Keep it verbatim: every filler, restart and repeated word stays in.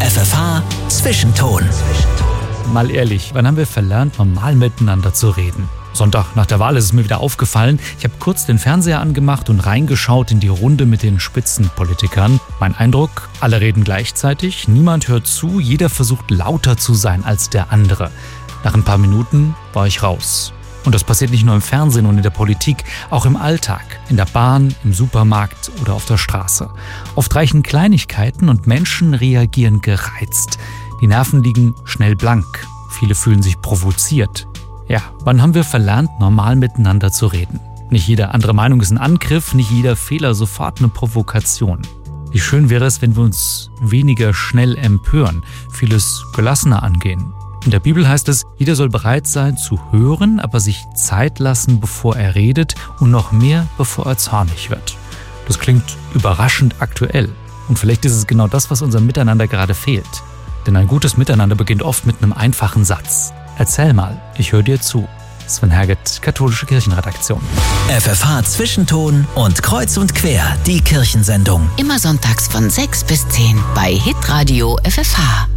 F F H Zwischenton. Mal ehrlich, wann haben wir verlernt, normal miteinander zu reden? Sonntag nach der Wahl ist es mir wieder aufgefallen. Ich habe kurz den Fernseher angemacht und reingeschaut in die Runde mit den Spitzenpolitikern. Mein Eindruck, alle reden gleichzeitig, niemand hört zu, jeder versucht lauter zu sein als der andere. Nach ein paar Minuten war ich raus. Und das passiert nicht nur im Fernsehen und in der Politik, auch im Alltag, in der Bahn, im Supermarkt oder auf der Straße. Oft reichen Kleinigkeiten und Menschen reagieren gereizt. Die Nerven liegen schnell blank. Viele fühlen sich provoziert. Ja, wann haben wir verlernt, normal miteinander zu reden? Nicht jede andere Meinung ist ein Angriff, nicht jeder Fehler sofort eine Provokation. Wie schön wäre es, wenn wir uns weniger schnell empören, vieles gelassener angehen. In der Bibel heißt es, jeder soll bereit sein zu hören, aber sich Zeit lassen, bevor er redet und noch mehr, bevor er zornig wird. Das klingt überraschend aktuell. Und vielleicht ist es genau das, was unserem Miteinander gerade fehlt. Denn ein gutes Miteinander beginnt oft mit einem einfachen Satz. Erzähl mal, ich höre dir zu. Sven Herget, Katholische Kirchenredaktion. F F H Zwischenton und Kreuz und Quer, die Kirchensendung. Immer sonntags von sechs bis zehn bei Hitradio F F H.